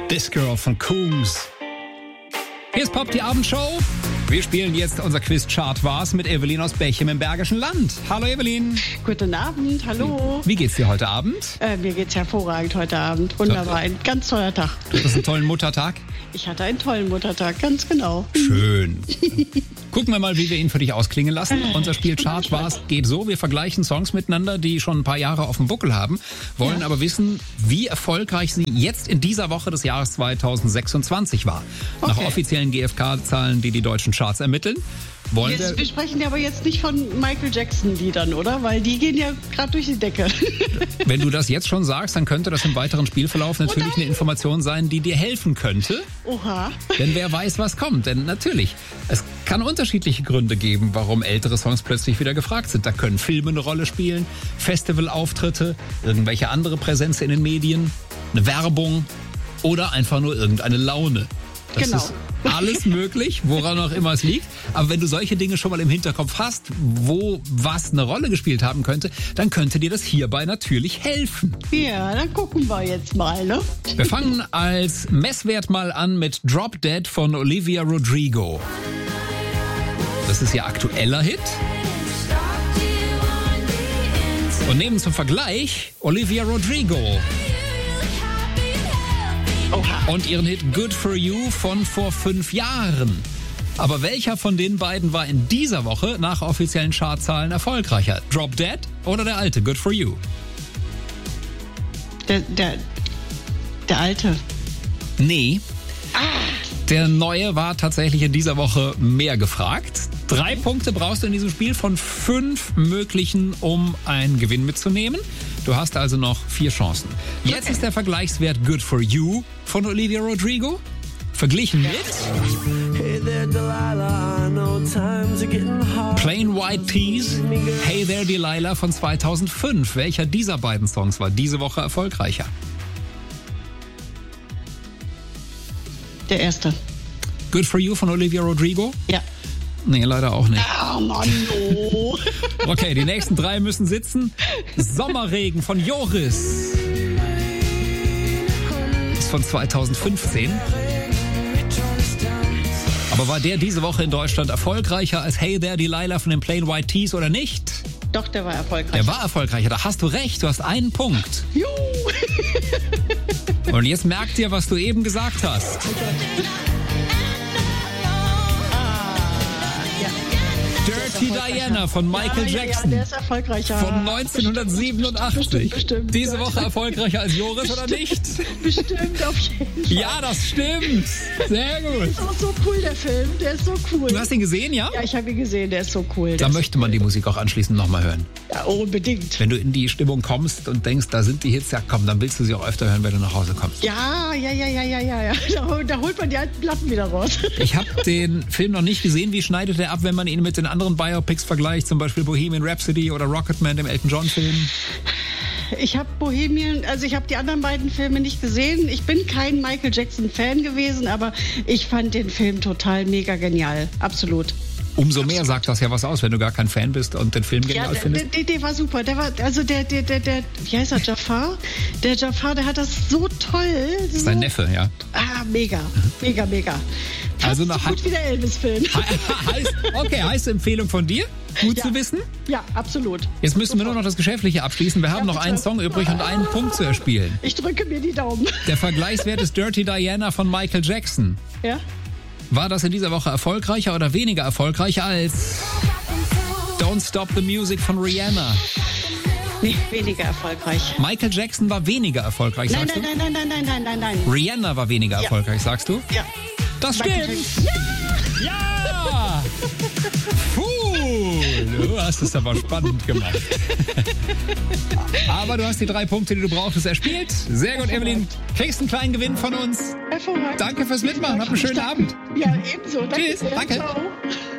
This Girl von Coombs. Hier ist Pop, die Abendshow. Wir spielen jetzt unser Quiz Chart war's mit Evelyn aus Bechem im Bergischen Land. Hallo Evelyn. Guten Abend, hallo. Wie geht's dir heute Abend? Mir geht's hervorragend heute Abend. Wunderbar, ein ganz toller Tag. Du hattest einen tollen Muttertag? Ich hatte einen tollen Muttertag, ganz genau. Schön. Gucken wir mal, wie wir ihn für dich ausklingen lassen. Unser Spiel Chart war's geht so. Wir vergleichen Songs miteinander, die schon ein paar Jahre auf dem Buckel haben, wollen aber wissen, wie erfolgreich sie jetzt in dieser Woche des Jahres 2026 war. Nach offiziellen GfK-Zahlen, die deutschen Charts ermitteln. Wir sprechen ja aber jetzt nicht von Michael Jackson-Liedern, oder? Weil die gehen ja gerade durch die Decke. Wenn du das jetzt schon sagst, dann könnte das im weiteren Spielverlauf natürlich eine Information sein, die dir helfen könnte. Oha. Denn wer weiß, was kommt. Denn natürlich, es kann unterschiedliche Gründe geben, warum ältere Songs plötzlich wieder gefragt sind. Da können Filme eine Rolle spielen, Festivalauftritte, irgendwelche andere Präsenz in den Medien, eine Werbung oder einfach nur irgendeine Laune. Das ist alles möglich, woran auch immer es liegt. Aber wenn du solche Dinge schon mal im Hinterkopf hast, wo was eine Rolle gespielt haben könnte, dann könnte dir das hierbei natürlich helfen. Ja, dann gucken wir jetzt mal, ne? Wir fangen als Messwert mal an mit Drop Dead von Olivia Rodrigo. Das ist ihr aktueller Hit. Und nehmen zum Vergleich Olivia Rodrigo. Und ihren Hit Good For You von vor 5 Jahren. Aber welcher von den beiden war in dieser Woche nach offiziellen Chartzahlen erfolgreicher? Drop Dead oder der alte Good For You? Der alte. Nee. Der neue war tatsächlich in dieser Woche mehr gefragt. 3 Punkte brauchst du in diesem Spiel von 5 möglichen, um einen Gewinn mitzunehmen. Du hast also noch 4 Chancen. Jetzt ist der Vergleichswert Good For You von Olivia Rodrigo verglichen mit Plain White Tees, Hey There Delilah von 2005. Welcher dieser beiden Songs war diese Woche erfolgreicher? Der erste. Good For You von Olivia Rodrigo? Ja. Nee, leider auch nicht. Oh Mann, oh. Okay, die nächsten 3 müssen sitzen. Sommerregen von Joris. Ist von 2015. Aber war der diese Woche in Deutschland erfolgreicher als Hey There Delilah von den Plain White Tees oder nicht? Doch, der war erfolgreicher. Der war erfolgreicher, da hast du recht, du hast einen Punkt. Juhu. Und jetzt merkt ihr, was du eben gesagt hast. Dirty Diana von Michael Jackson. Ja, der ist erfolgreicher. Von 1987. Bestimmt. Diese Woche erfolgreicher als Joris oder nicht? Bestimmt, auf jeden Fall. Ja, das stimmt. Sehr gut. Der ist auch so cool, der Film. Der ist so cool. Du hast ihn gesehen, ja? Ja, ich habe ihn gesehen. Der ist so cool. Da möchte man die Musik auch anschließend nochmal hören. Ja, unbedingt. Wenn du in die Stimmung kommst und denkst, da sind die Hits, ja komm, dann willst du sie auch öfter hören, wenn du nach Hause kommst. Ja. Da holt man die alten Platten wieder raus. Ich habe den Film noch nicht gesehen. Wie schneidet er ab, wenn man ihn mit den anderen Biopics vergleicht? Zum Beispiel Bohemian Rhapsody oder Rocketman, dem Elton John Film? Ich habe ich habe die anderen beiden Filme nicht gesehen. Ich bin kein Michael Jackson Fan gewesen, aber ich fand den Film total mega genial. Absolut. Umso mehr sagt das ja was aus, wenn du gar kein Fan bist und den Film genial findest. Der war super. Der war, also der, wie heißt er, Jafar? Der Jafar, der hat das so toll. Das ist dein Neffe, ja. Mega. Fast Also so gut wie der Elvis-Film. heißt Empfehlung von dir? Gut zu wissen? Ja, absolut. Jetzt müssen wir nur noch das Geschäftliche abschließen. Wir haben noch einen Song übrig und einen Punkt zu erspielen. Ich drücke mir die Daumen. Der Vergleichswert ist Dirty Diana von Michael Jackson. Ja. War das in dieser Woche erfolgreicher oder weniger erfolgreicher als Don't Stop the Music von Rihanna? Nee, weniger erfolgreich. Michael Jackson war weniger erfolgreich, sagst du? Nein. Rihanna war weniger erfolgreich, sagst du? Ja. Das stimmt. Ja! Du hast es aber spannend gemacht. Aber du hast die 3 Punkte, die du brauchtest, erspielt. Sehr gut, Evelyn. Kriegst einen kleinen Gewinn von uns. Hervorragend. Danke fürs Mitmachen. Hab einen schönen Abend. Ja, ebenso. Danke. Tschüss. Danke. Ciao.